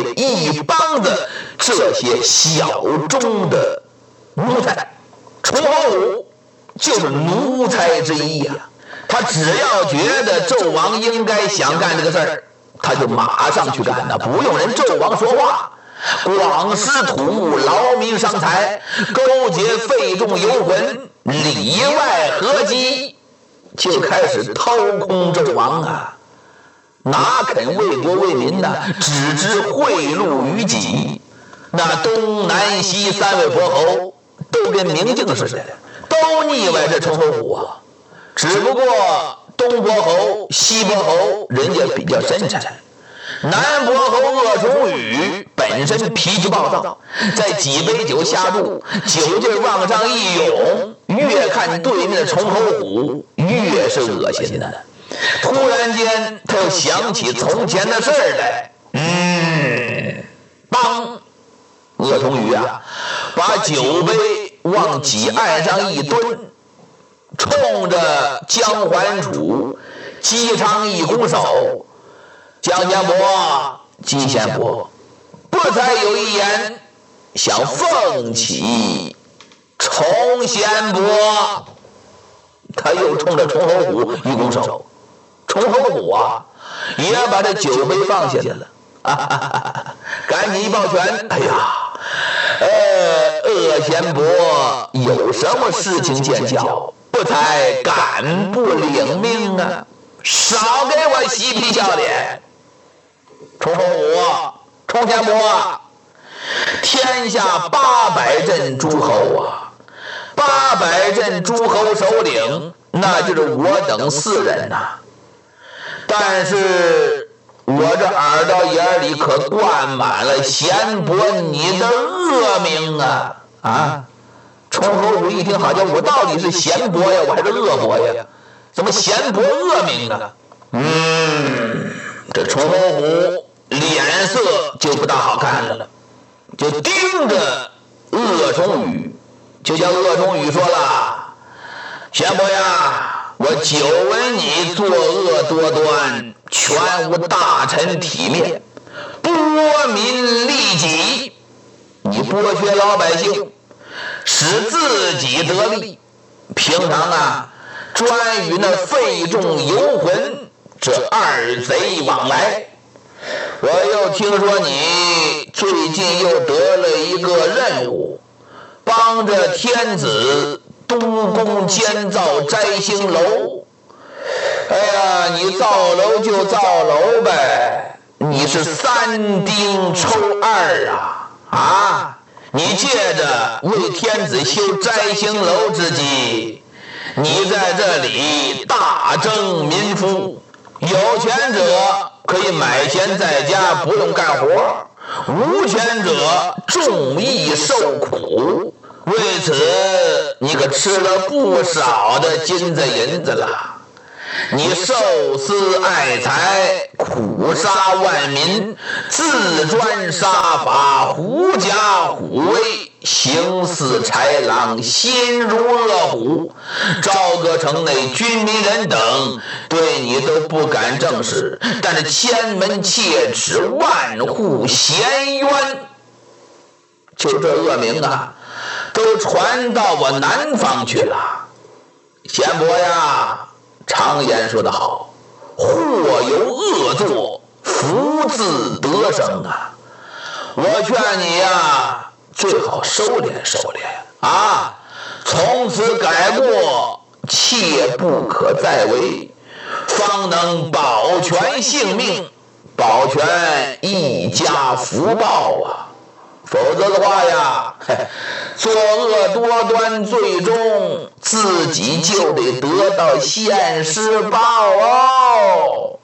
一帮子这些小众的奴才。崇侯虎就是奴才之一呀，他只要觉得纣王应该想干这个事儿，他就马上去干了，不用人纣王说话。广施土木，劳民伤财，勾结费仲游魂，里外合击，就开始掏空纣王啊！哪肯为国为民呢？只知贿赂于己。那东南西三位伯侯都跟明镜似的，都腻歪这崇侯虎啊。只不过东伯侯、西伯侯人家比较深沉，南伯侯鄂崇禹本身脾气暴躁，在几杯酒下肚，酒劲往上一涌，越看对面的崇侯虎越是恶心的。突然间他又想起从前的事儿来，当鄂崇禹啊，把酒杯往几岸上一蹲，冲着姜桓楚姬昌一拱手：“姜贤伯、姬贤伯，不才有一言，想奉起崇贤伯。”他又冲着崇侯虎一拱手，崇侯虎啊，也把这酒杯放下了，赶紧一抱拳：“哎呀，鄂贤伯有什么事情见教？不才敢不领命啊！少给我嬉皮笑脸！崇侯虎、崇贤伯，天下800镇诸侯啊，800镇诸侯首领，那就是我等4人呐。但是我这耳朵眼里可灌满了贤伯你的恶名啊！崇侯虎一听，好像我到底是贤伯呀，我还是恶伯呀？怎么贤伯恶名啊？这崇侯虎脸色就不大好看了，就盯着鄂崇禹，就像鄂崇禹说了：“贤伯呀，我久闻你作恶多端，全无大臣体面，剥民利己，你剥削老百姓，使自己得利，平常啊专与那费仲游魂这2贼往来。我又听说你最近又得了一个任务，帮着天子督工监造摘星楼。哎呀，你造楼就造楼呗，你是3丁抽2啊！你借着为天子修摘星楼之机，你在这里大征民夫，有钱者可以买闲在家不用干活，无钱者重义受苦，为此你可吃了不少的金子银子了。你受私爱财，苦杀万民，自专杀法，狐假虎威，行似豺狼，心如恶虎。朝歌城内军民人等对你都不敢正视，但是千门切齿，万户咸冤，就这恶名啊，都传到我南方去了。贤伯呀，常言说得好，祸由恶作，福自得生啊！我劝你呀，最好收敛收敛啊，从此改过，切不可再为，方能保全性命，保全一家福报啊！否则的话呀，作恶多端，最终自己就得得到现世报哦。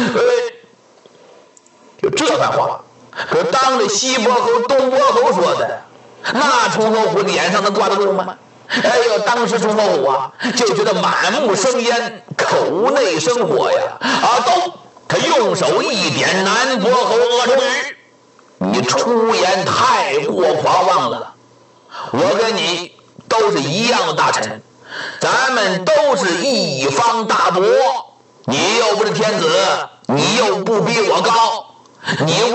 就这番话，可当着西伯侯、东伯侯说的，那崇侯虎脸上能挂得住吗？哎呦，当时崇侯虎啊，就觉得满目生烟，口内生火呀！他用手一点南伯侯鄂崇禹，你出言太过狂妄了，我跟你都是一样的大臣，咱们都是一方大伯，你又不是天子，你又不比我高，你